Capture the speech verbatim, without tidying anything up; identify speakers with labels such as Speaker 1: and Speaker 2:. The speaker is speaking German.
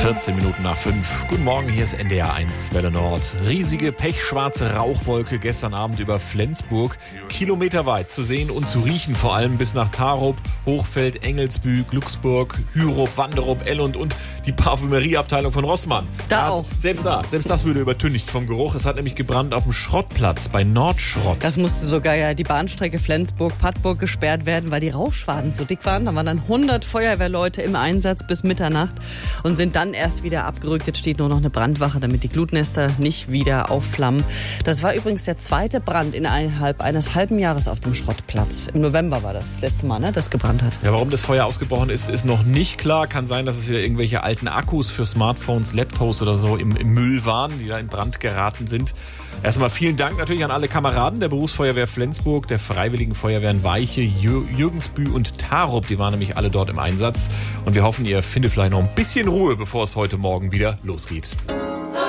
Speaker 1: vierzehn Minuten nach fünf. Guten Morgen, hier ist N D R eins Welle Nord. Riesige pechschwarze Rauchwolke gestern Abend über Flensburg. Kilometerweit zu sehen und zu riechen, vor allem bis nach Tarup, Hochfeld, Engelsbü, Glücksburg, Hyrup, Wanderup, Ellund und die Parfümerieabteilung von Rossmann.
Speaker 2: Da
Speaker 1: also,
Speaker 2: auch.
Speaker 1: Selbst da, selbst das würde übertüncht vom Geruch. Es hat nämlich gebrannt auf dem Schrottplatz bei Nordschrott.
Speaker 2: Das musste sogar ja die Bahnstrecke Flensburg-Pattburg gesperrt werden, weil die Rauchschwaden so dick waren. Da waren dann hundert Feuerwehrleute im Einsatz bis Mitternacht und sind dann erst wieder abgerückt. Jetzt steht nur noch eine Brandwache, damit die Glutnester nicht wieder aufflammen. Das war übrigens der zweite Brand innerhalb eines halben Jahres auf dem Schrottplatz. Im November war das das letzte Mal, ne, das gebrannt hat.
Speaker 1: Ja, warum das Feuer ausgebrochen ist, ist noch nicht klar. Kann sein, dass es wieder irgendwelche alten Akkus für Smartphones, Laptops oder so im, im Müll waren, die da in Brand geraten sind. Erstmal vielen Dank natürlich an alle Kameraden der Berufsfeuerwehr Flensburg, der Freiwilligen Feuerwehren Weiche, Jür- Jürgensbü und Tarup. Die waren nämlich alle dort im Einsatz. Und wir hoffen, ihr findet vielleicht noch ein bisschen Ruhe, bevor es heute Morgen wieder losgeht.